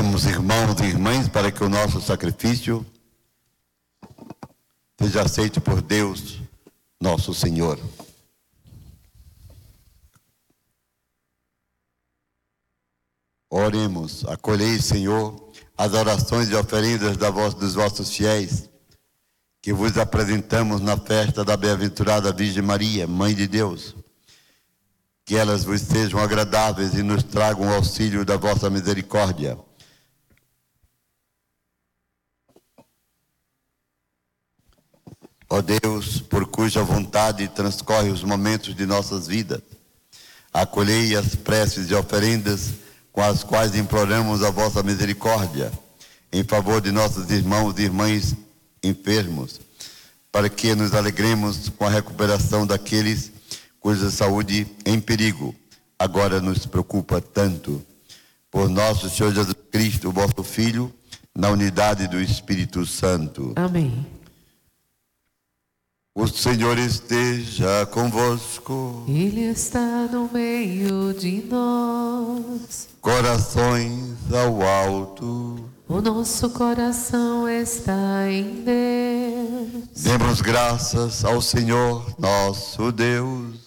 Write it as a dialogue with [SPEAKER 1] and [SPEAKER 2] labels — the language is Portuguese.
[SPEAKER 1] Oremos, irmãos e irmãs, para que o nosso sacrifício seja aceito por Deus, nosso Senhor. Oremos, acolhei, Senhor, as orações e oferendas dos vossos fiéis, que vos apresentamos na festa da bem-aventurada Virgem Maria, Mãe de Deus. Que elas vos sejam agradáveis e nos tragam o auxílio da vossa misericórdia. Ó Deus, por cuja vontade transcorre os momentos de nossas vidas, acolhei as preces e oferendas com as quais imploramos a vossa misericórdia, em favor de nossos irmãos e irmãs enfermos, para que nos alegremos com a recuperação daqueles cuja saúde em perigo agora nos preocupa tanto. Por nosso Senhor Jesus Cristo, vosso Filho, na unidade do Espírito Santo.
[SPEAKER 2] Amém.
[SPEAKER 1] O Senhor esteja convosco.
[SPEAKER 2] Ele está no meio de nós.
[SPEAKER 1] Corações ao alto.
[SPEAKER 2] O nosso coração está em Deus.
[SPEAKER 1] Demos graças ao Senhor nosso Deus.